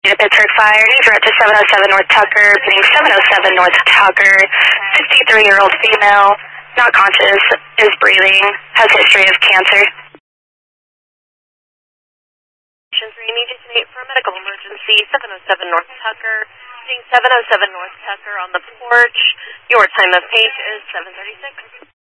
Pittsburgh Fire, needs route to 707 North Tucker, being 707 North Tucker, 53-year-old female, not conscious, is breathing, has history of cancer. 3, need you to meet for a medical emergency, 707 North Tucker, being 707 North Tucker on the porch. Your time of page is 7:36.